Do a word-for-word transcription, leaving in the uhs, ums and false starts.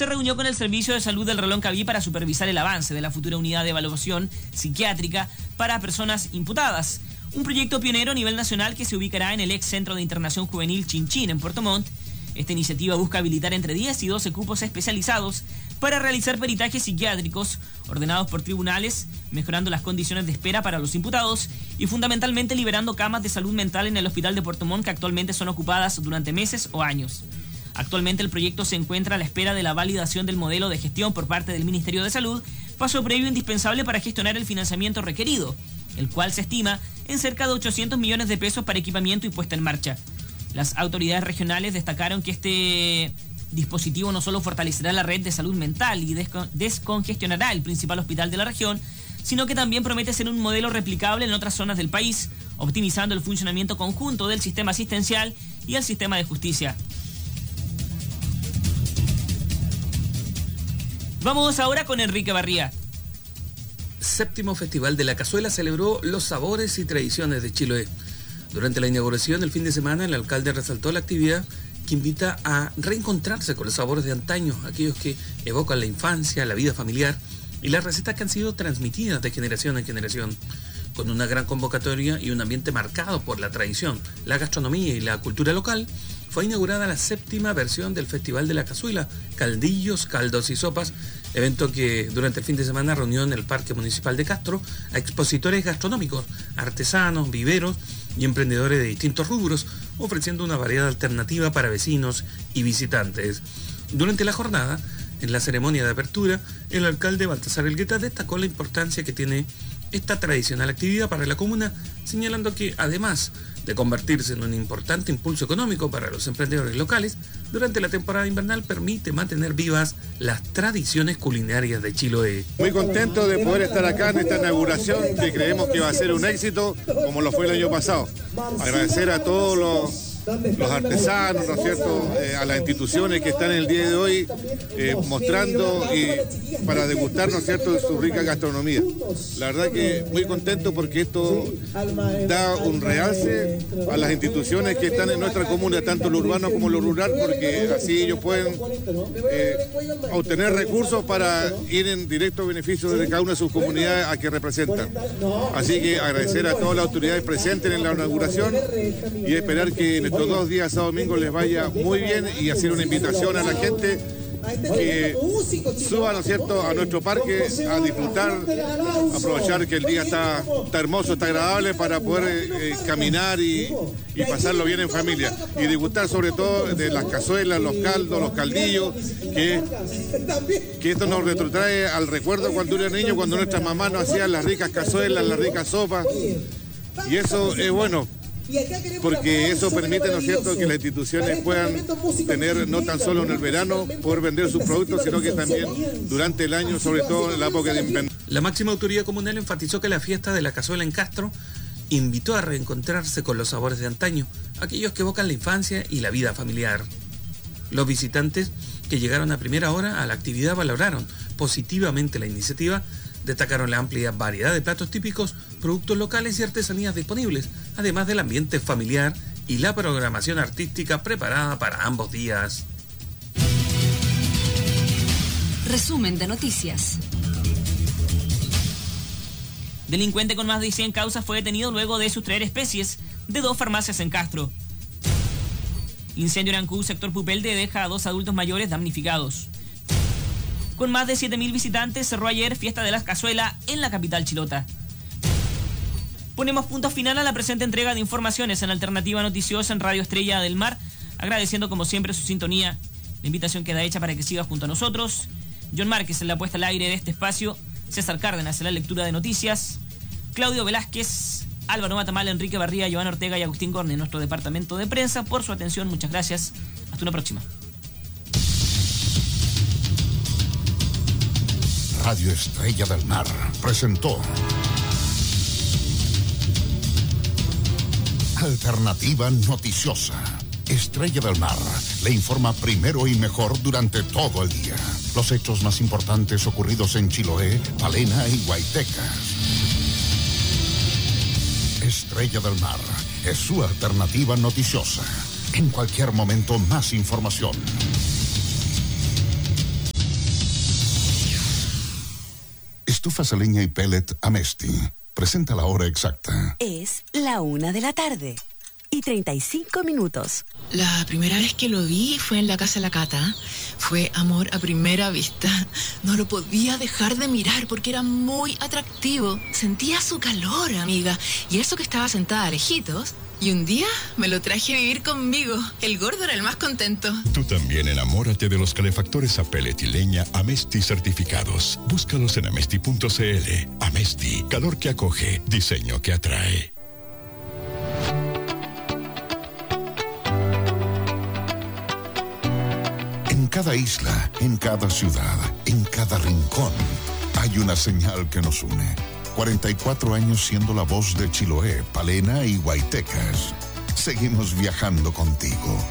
se reunió con el Servicio de Salud del Reloncaví para supervisar el avance de la futura unidad de evaluación psiquiátrica para personas imputadas. Un proyecto pionero a nivel nacional que se ubicará en el ex Centro de Internación Juvenil Chinchín en Puerto Montt. Esta iniciativa busca habilitar entre diez y doce cupos especializados para realizar peritajes psiquiátricos ordenados por tribunales, mejorando las condiciones de espera para los imputados y fundamentalmente liberando camas de salud mental en el Hospital de Puerto Montt que actualmente son ocupadas durante meses o años. Actualmente el proyecto se encuentra a la espera de la validación del modelo de gestión por parte del Ministerio de Salud, paso previo indispensable para gestionar el financiamiento requerido, el cual se estima en cerca de ochocientos millones de pesos para equipamiento y puesta en marcha. Las autoridades regionales destacaron que este dispositivo no solo fortalecerá la red de salud mental y descon- descongestionará el principal hospital de la región, sino que también promete ser un modelo replicable en otras zonas del país, optimizando el funcionamiento conjunto del sistema asistencial y el sistema de justicia. Vamos ahora con Enrique Barría. Séptimo Festival de la Cazuela celebró los sabores y tradiciones de Chiloé. Durante la inauguración del fin de semana, el alcalde resaltó la actividad que invita a reencontrarse con los sabores de antaño, aquellos que evocan la infancia, la vida familiar y las recetas que han sido transmitidas de generación en generación. Con una gran convocatoria y un ambiente marcado por la tradición, la gastronomía y la cultura local, fue inaugurada la séptima versión del Festival de la Cazuela, Caldillos, Caldos y Sopas, evento que durante el fin de semana reunió en el Parque Municipal de Castro a expositores gastronómicos, artesanos, viveros y emprendedores de distintos rubros, ofreciendo una variedad alternativa para vecinos y visitantes. Durante la jornada, en la ceremonia de apertura, el alcalde Baltasar Elgueta destacó la importancia que tiene esta tradicional actividad para la comuna, señalando que además de convertirse en un importante impulso económico para los emprendedores locales, durante la temporada invernal permite mantener vivas las tradiciones culinarias de Chiloé. Muy contento de poder estar acá en esta inauguración que creemos que va a ser un éxito como lo fue el año pasado. Agradecer a todos los los artesanos, ¿no es cierto?, eh, a las instituciones que están en el día de hoy eh, mostrando y para degustar, ¿no es cierto?, su rica gastronomía. La verdad que muy contento porque esto da un realce a las instituciones que están en nuestra comuna, tanto lo urbano como lo rural, porque así ellos pueden eh, obtener recursos para ir en directo beneficio de cada una de sus comunidades a que representan. Así que agradecer a todas las autoridades presentes en la inauguración y esperar que en estos dos días, sábado y domingo, les vaya muy bien y hacer una invitación a la gente que suba, ¿no es cierto?, a nuestro parque a disfrutar, aprovechar que el día está, está hermoso, está agradable para poder eh, caminar y, y pasarlo bien en familia y disfrutar sobre todo de las cazuelas, los caldos, los caldillos, que, que esto nos retrotrae al recuerdo cuando era niño, cuando nuestras mamás nos hacían las ricas cazuelas, las ricas sopas, y eso es bueno, porque eso permite, ¿no es cierto?, que las instituciones puedan tener, no tan solo en el verano, poder vender sus productos, sino que también durante el año, sobre todo en la época de invierno. La máxima autoridad comunal enfatizó que la fiesta de la cazuela en Castro invitó a reencontrarse con los sabores de antaño, aquellos que evocan la infancia y la vida familiar. Los visitantes que llegaron a primera hora a la actividad valoraron positivamente la iniciativa, destacaron la amplia variedad de platos típicos, productos locales y artesanías disponibles, además del ambiente familiar y la programación artística preparada para ambos días. Resumen de noticias. Delincuente con más de cien causas fue detenido luego de sustraer especies de dos farmacias en Castro. Incendio en Ancú, sector Pupelde, deja a dos adultos mayores damnificados. Con más de siete mil visitantes, cerró ayer Fiesta de la Cazuela en la capital chilota. Ponemos punto final a la presente entrega de informaciones en Alternativa Noticiosa en Radio Estrella del Mar, agradeciendo como siempre su sintonía. La invitación queda hecha para que siga junto a nosotros. John Márquez en la puesta al aire de este espacio, César Cárdenas en la lectura de noticias, Claudio Velázquez, Álvaro Matamal, Enrique Barría, Joana Ortega y Agustín Corne en nuestro departamento de prensa por su atención. Muchas gracias. Hasta una próxima. Radio Estrella del Mar presentó Alternativa Noticiosa. Estrella del Mar le informa primero y mejor durante todo el día. Los hechos más importantes ocurridos en Chiloé, Palena y Guaytecas. Estrella del Mar es su alternativa noticiosa. En cualquier momento, más información. Estufas a leña y pellet Amesti. Presenta la hora exacta. Es la una de la tarde y treinta y cinco minutos. La primera vez que lo vi fue en la casa de la Cata. Fue amor a primera vista. No lo podía dejar de mirar porque era muy atractivo. Sentía su calor, amiga. Y eso que estaba sentada a lejitos. Y un día me lo traje a vivir conmigo. El gordo era el más contento. Tú también enamórate de los calefactores a pellet y leña Amesti certificados. Búscalos en amesti punto cl. Amesti, calor que acoge, diseño que atrae. En cada isla, en cada ciudad, en cada rincón, hay una señal que nos une. cuarenta y cuatro años siendo la voz de Chiloé, Palena y Guaitecas. Seguimos viajando contigo.